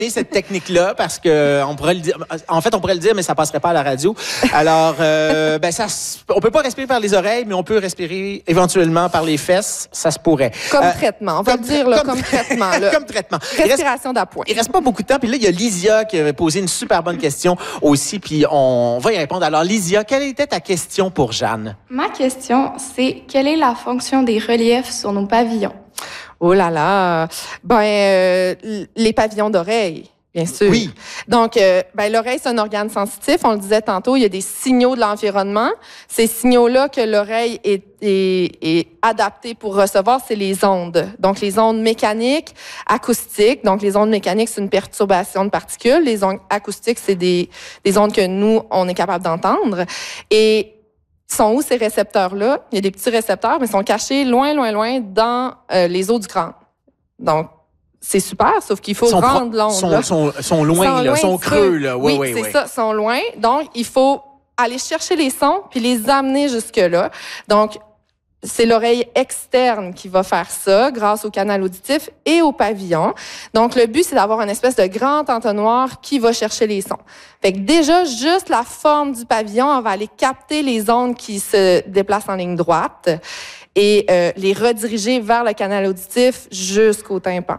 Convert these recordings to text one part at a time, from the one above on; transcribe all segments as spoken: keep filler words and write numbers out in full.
cette technique-là parce que on pourrait le dire. En fait, on pourrait le dire, mais ça passerait pas à la radio. Alors, euh, ben ça, on peut pas respirer par les oreilles, mais on peut respirer éventuellement par les fesses. Ça se pourrait. Comme euh, traitement, on va comme, le dire là, comme, comme traitement. Là. Comme traitement. Respiration d'appoint. Il reste pas beaucoup de temps. Puis là, il y a Lysia qui avait posé une super bonne question aussi. Puis on va y répondre. Alors, Lysia, quelle était ta question pour Jeanne? Ma question, c'est quelle est la fonction des reliefs sur nos pavillons? Oh là là! Ben, euh, les pavillons d'oreille, bien sûr. Oui. Donc, euh, ben, l'oreille, c'est un organe sensitif. On le disait tantôt, il y a des signaux de l'environnement. Ces signaux-là que l'oreille est, est, est adaptée pour recevoir, c'est les ondes. Donc, les ondes mécaniques, acoustiques. Donc, les ondes mécaniques, c'est une perturbation de particules. Les ondes acoustiques, c'est des, des ondes que nous, on est capable d'entendre. Et sont où ces récepteurs-là? Il y a des petits récepteurs, mais ils sont cachés loin, loin, loin dans euh, les os du crâne. Donc, c'est super, sauf qu'il faut sont rendre l'onde. Sont, sont, sont loin, sont, sont, là, sont creux. Là. Oui, oui, oui, c'est oui. ça, sont loin. Donc, il faut aller chercher les sons puis les amener jusque-là. Donc, c'est l'oreille externe qui va faire ça grâce au canal auditif et au pavillon. Donc, le but, c'est d'avoir une espèce de grand entonnoir qui va chercher les sons. Fait que déjà, juste la forme du pavillon, on va aller capter les ondes qui se déplacent en ligne droite et euh, les rediriger vers le canal auditif jusqu'au tympan.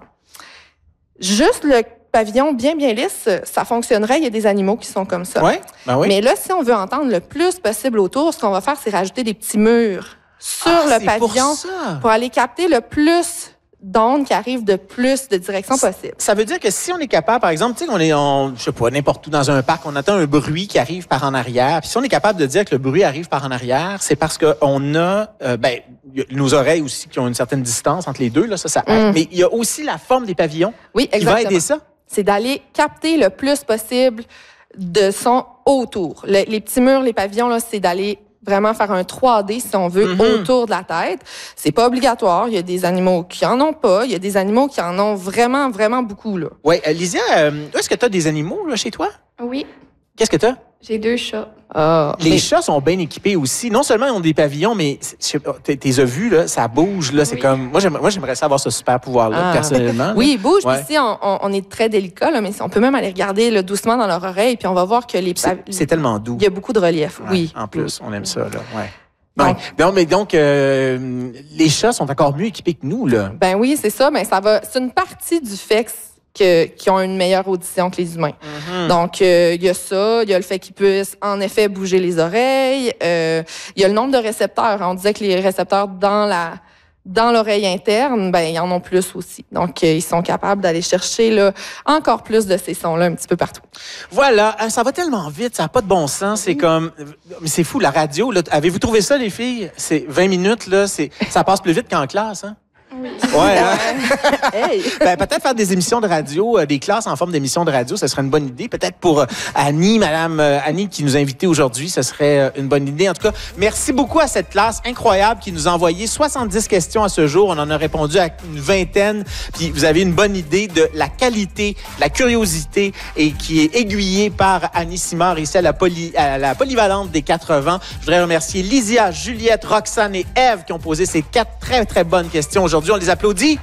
Juste le pavillon bien, bien lisse, ça fonctionnerait. Il y a des animaux qui sont comme ça. Ouais, ben oui. Mais là, si on veut entendre le plus possible autour, ce qu'on va faire, c'est rajouter des petits murs sur ah, le pavillon pour, pour aller capter le plus d'ondes qui arrivent de plus de directions possibles. Ça veut dire que si on est capable, par exemple, tu sais, on est, on, je sais pas, n'importe où dans un parc, on entend un bruit qui arrive par en arrière. Puis si on est capable de dire que le bruit arrive par en arrière, c'est parce qu'on a, euh, ben, y a nos oreilles aussi qui ont une certaine distance entre les deux, là, ça, ça aide. Mm. Mais il y a aussi la forme des pavillons oui, qui va aider ça. C'est d'aller capter le plus possible de son autour. Le, les petits murs, les pavillons, là, c'est d'aller vraiment faire un trois D, si on veut, mm-hmm. autour de la tête. C'est pas obligatoire. Il y a des animaux qui en ont pas. Il y a des animaux qui en ont vraiment, vraiment beaucoup, là. Oui. Euh, Lysia, euh, est-ce que tu as des animaux, là, chez toi? Oui. Qu'est-ce que tu as? J'ai deux chats. Oh, les mais... chats sont bien équipés aussi. Non seulement ils ont des pavillons, mais tu les as vus, là, ça bouge. Là, c'est oui. comme moi, j'aimerais, moi, j'aimerais ça avoir ce super pouvoir-là, ah. personnellement. Oui, ils bougent. Ouais. Ici, on, on, on est très délicat, là, mais on peut même aller regarder là, doucement dans leur oreille, puis on va voir que les pavillons. C'est, c'est tellement doux. Il y a beaucoup de relief, ouais, oui. En plus, on aime ça, là. Ouais. Donc, non, mais donc, euh, les chats sont encore mieux équipés que nous, là. Ben oui, c'est ça. Mais ça va. C'est une partie du fait que, qu'ils ont une meilleure audition que les humains. Mm-hmm. Donc, il euh, y a ça. Il y a le fait qu'ils puissent, en effet, bouger les oreilles. Il euh, y a le nombre de récepteurs. On disait que les récepteurs dans la dans l'oreille interne, ben ils en ont plus aussi. Donc, euh, ils sont capables d'aller chercher là, encore plus de ces sons-là un petit peu partout. Voilà, ça va tellement vite, ça n'a pas de bon sens. C'est comme, mais c'est fou, la radio. Là, avez-vous trouvé ça, les filles? C'est vingt minutes, là, c'est, ça passe plus vite qu'en classe, hein? Oui. Ouais, hein? Hey. Ben, peut-être faire des émissions de radio, euh, des classes en forme d'émissions de radio, ce serait une bonne idée. Peut-être pour euh, Annie, Madame euh, Annie, qui nous a invités aujourd'hui, ce serait euh, une bonne idée. En tout cas, merci beaucoup à cette classe incroyable qui nous a envoyé soixante-dix questions à ce jour. On en a répondu à une vingtaine. Puis vous avez une bonne idée de la qualité, la curiosité et qui est aiguillée par Annie Simard ici à la, poly, à la polyvalente des quatre-vingts. Je voudrais remercier Lysia, Juliette, Roxane et Ève qui ont posé ces quatre très, très bonnes questions aujourd'hui. On les applaudit.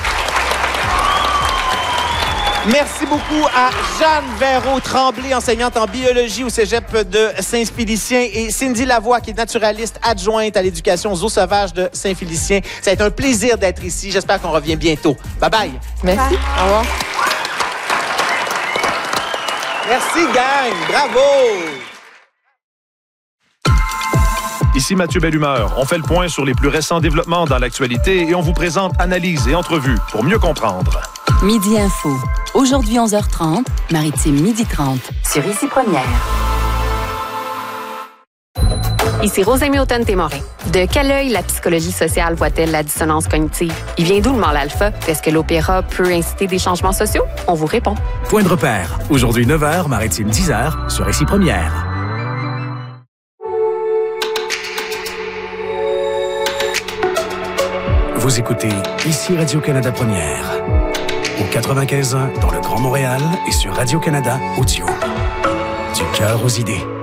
Merci beaucoup à Jeanne Véraud-Tremblay, enseignante en biologie au cégep de Saint-Félicien, et Cindy Lavoie, qui est naturaliste adjointe à l'éducation aux eaux sauvages de Saint-Félicien. Ça a été un plaisir d'être ici. J'espère qu'on revient bientôt. Bye-bye. Merci. Bye. Au revoir. Merci, gang. Bravo. Ici Mathieu Bellumeur. On fait le point sur les plus récents développements dans l'actualité et on vous présente analyses et entrevues pour mieux comprendre. Midi Info. Aujourd'hui onze heures trente, Maritime midi trente. Sur Ici Première. Ici Rosemée Automne-Témorin. De quel œil la psychologie sociale voit-elle la dissonance cognitive? Il vient d'où le mal alpha? Est-ce que l'opéra peut inciter des changements sociaux? On vous répond. Point de repère. Aujourd'hui neuf heures, Maritime dix heures, sur Ici Première. Vous écoutez Ici Radio-Canada Première. Au quatre-vingt-quinze ans dans le Grand Montréal et sur Radio-Canada Audio. Du cœur aux idées.